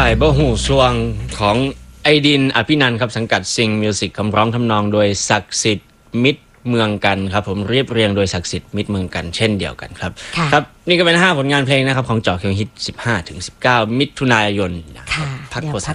ายบ่หูสวงของไอดินอภินันท์ครับสังกัดซิงมิวสิกคำร้องทำนองโดยศักดิ์สิทธิ์มิตรเมืองกันครับผมเรียบเรียงโดยศักดิ์สิทธิ์มิตรเมืองกันเช่นเดียวกันครับครับนี่ก็เป็น5ผลงานเพลงนะครับของเจาะเคียงฮิต 15-19 มิถุนายนค่ะพักโฆษณา